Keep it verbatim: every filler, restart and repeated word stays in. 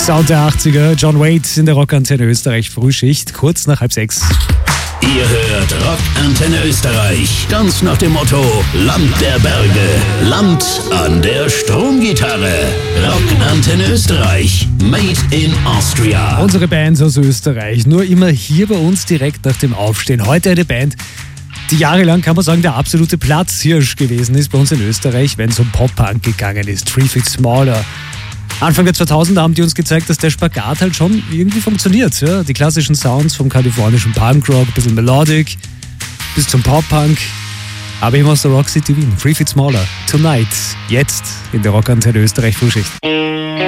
Sound der achtziger, John Waite in der Rockantenne Österreich Frühschicht, kurz nach halb sechs. Ihr hört Rockantenne Österreich, ganz nach dem Motto Land der Berge, Land an der Stromgitarre. Rockantenne Österreich, made in Austria. Unsere Bands aus Österreich, nur immer hier bei uns direkt nach dem Aufstehen. Heute eine Band, die jahrelang, kann man sagen, der absolute Platzhirsch gewesen ist bei uns in Österreich, wenn es um Pop-Punk gegangen ist. Three Feet Smaller. Anfang der zweitausender haben die uns gezeigt, dass der Spagat halt schon irgendwie funktioniert. Ja? Die klassischen Sounds vom kalifornischen Punkrock, ein bisschen Melodic, bis zum Pop-Punk. Aber immer aus der Rock City Wien. Three Feet Smaller. Tonight. Jetzt in der Rockantenne Österreich Frühschicht.